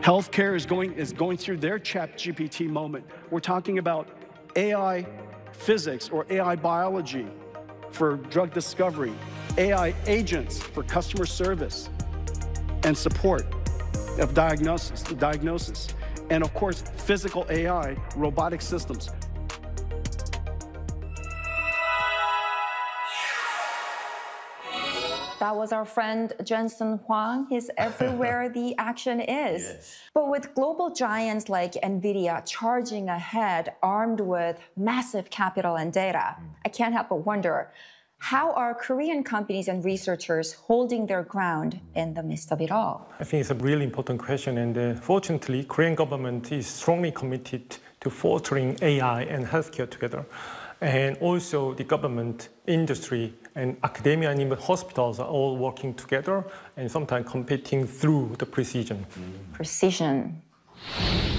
Healthcare is going through their ChatGPT moment. We're talking about AI physics or AI biology for drug discovery, AI agents for customer service and support of diagnosis, and of course, physical AI, robotic systems. That was our friend Jensen Huang. He's everywhere the action is. Yes. But with global giants like NVIDIA charging ahead, armed with massive capital and data, I can't help but wonder, how are Korean companies and researchers holding their ground in the midst of it all? I think it's a really important question, and fortunately, Korean government is strongly committed to fostering AI and healthcare together. And also the government, industry, and academia and even hospitals are all working together and sometimes competing through the precision. Precision.